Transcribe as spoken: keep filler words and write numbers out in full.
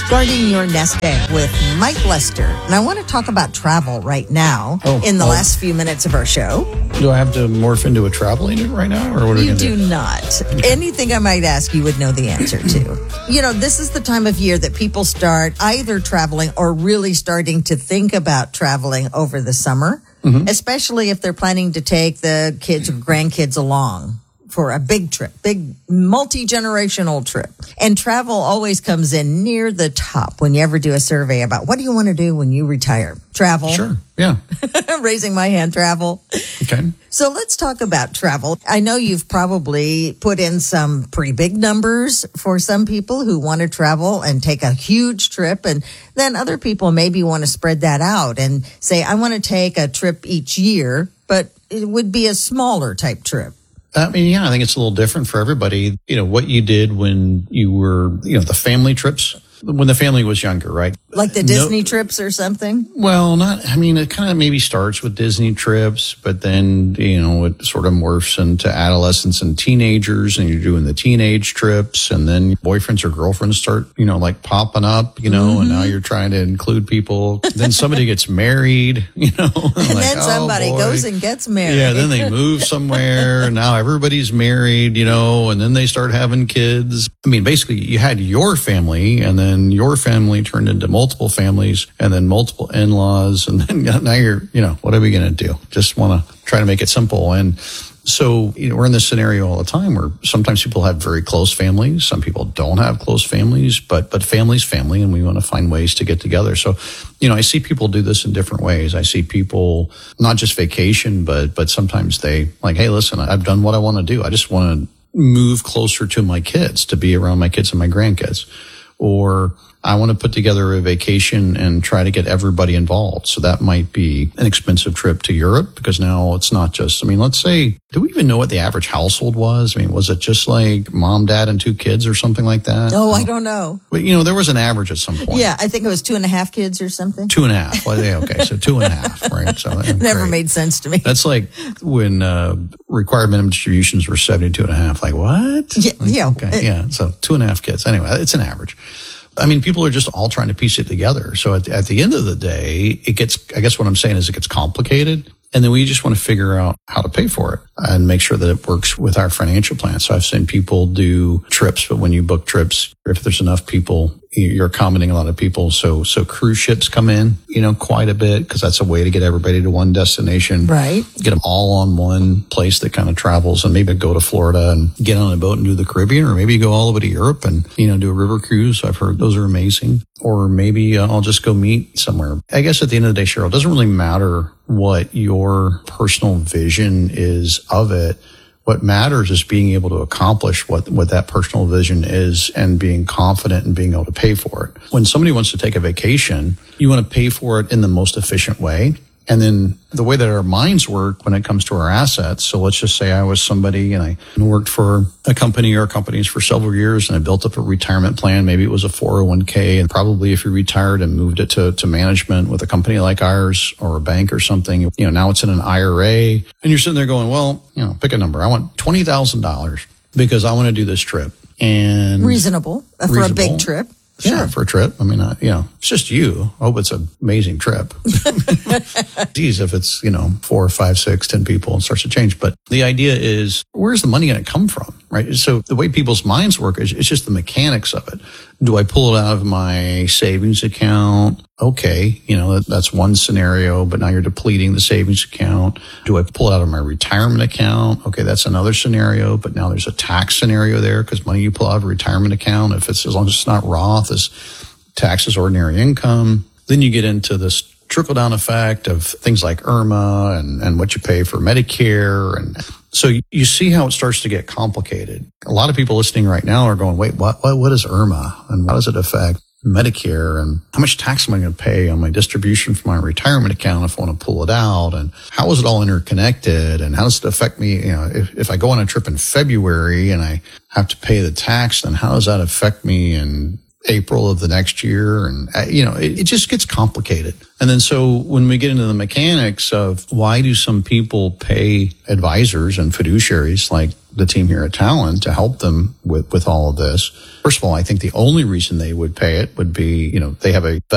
Starting Your Nest Egg with Mike Lester. And I want to talk about travel right now Oh, in the oh. last few minutes of our show. Do I have to morph into a travel agent right now, or what are we You going to do not. Anything I might ask, you would know the answer to. You know, this is the time of year that people start either traveling or really starting to think about traveling over the summer, Mm-hmm. especially if they're planning to take the kids or grandkids along for a big trip, big multi-generational trip. And travel always comes in near the top when you ever do a survey about what do you want to do when you retire? Travel. Sure. Yeah. Raising my hand, travel. Okay. So let's talk about travel. I know you've probably put in some pretty big numbers for some people who want to travel and take a huge trip. And then other people maybe want to spread that out and say, I want to take a trip each year, but it would be a smaller type trip. I mean, yeah, I think it's a little different for everybody. You know, what you did when you were, you know, the family trips, when the family was younger, right? Like the Disney no, trips or something? Well, not, I mean, it kind of maybe starts with Disney trips, but then, you know, it sort of morphs into adolescents and teenagers, and you're doing the teenage trips, and then boyfriends or girlfriends start, you know, like popping up, you know, mm-hmm. and now you're trying to include people. Then somebody gets married, you know. And like, then somebody oh, goes and gets married. Yeah, then they move somewhere, and now everybody's married, you know, and then they start having kids. I mean, basically, you had your family, and then your family turned into multiple families, and then multiple in-laws, and then now you're, you know, what are we going to do? Just want to try to make it simple. And so, you know, we're in this scenario all the time where sometimes people have very close families. Some people don't have close families, but, but family's family, and we want to find ways to get together. So, you know, I see people do this in different ways. I see people not just vacation, but, but sometimes they like, hey, listen, I've done what I want to do. I just want to move closer to my kids, to be around my kids and my grandkids. Or I want to put together a vacation and try to get everybody involved. So that might be an expensive trip to Europe, because now it's not just, I mean, let's say, do we even know what the average household was? I mean, was it just like mom, dad, and two kids or something like that? Oh, I don't know. But, you know, there was an average at some point. Yeah, I think it was two and a half kids or something. Two and a half. Well, yeah, okay, so two and a half, right? So Never great. made sense to me. That's like when uh, required minimum distributions were seventy-two and a half. Like, what? Yeah, like, yeah. Okay, yeah, so two and a half kids. Anyway, it's an average. I mean, people are just all trying to piece it together. So at, at the end of the day, it gets, I guess what I'm saying is it gets complicated. And then we just want to figure out how to pay for it and make sure that it works with our financial plan. So I've seen people do trips, but when you book trips, if there's enough people, you're accommodating a lot of people. So, so cruise ships come in, you know, quite a bit, because that's a way to get everybody to one destination. Right. Get them all on one place that kind of travels, and maybe go to Florida and get on a boat and do the Caribbean, or maybe go all the way to Europe and, you know, do a river cruise. I've heard those are amazing. Or maybe uh, I'll just go meet somewhere. I guess at the end of the day, Cheryl, it doesn't really matter what your personal vision is of it. What matters is being able to accomplish what, what that personal vision is, and being confident and being able to pay for it. When somebody wants to take a vacation, you want to pay for it in the most efficient way. And then the way that our minds work when it comes to our assets. So let's just say I was somebody and I worked for a company or companies for several years, and I built up a retirement plan. Maybe it was a four oh one k. And probably if you retired and moved it to, to management with a company like ours or a bank or something, you know, now it's in an I R A, and you're sitting there going, well, you know, pick a number. I want twenty thousand dollars because I want to do this trip. And reasonable, uh, for reasonable. a big trip. Yeah, Sure. for a trip. I mean, uh, you know, it's just you. I hope it's an amazing trip. Geez, if it's, you know, four, five, six, ten people, it starts to change. But the idea is, where's the money going to come from, right? So the way people's minds work is it's just the mechanics of it. Do I pull it out of my savings account? Okay, you know, that, that's one scenario, but now you're depleting the savings account. Do I pull it out of my retirement account? Okay, that's another scenario, but now there's a tax scenario there, because money you pull out of a retirement account, if it's, as long as it's not Roth, is taxed as ordinary income. Then you get into this trickle down effect of things like IRMA and, and what you pay for Medicare. And so you see how it starts to get complicated. A lot of people listening right now are going, wait, what, what, what is IRMA, and how does it affect Medicare, and how much tax am I going to pay on my distribution from my retirement account if I want to pull it out, and how is it all interconnected, and how does it affect me? You know, if, if I go on a trip in February and I have to pay the tax, then how does that affect me in April of the next year. And, uh, you know, it, it just gets complicated. And then so when we get into the mechanics of why do some people pay advisors and fiduciaries like the team here at Talon to help them with, with all of this? First of all, I think the only reason they would pay it would be, you know, they have a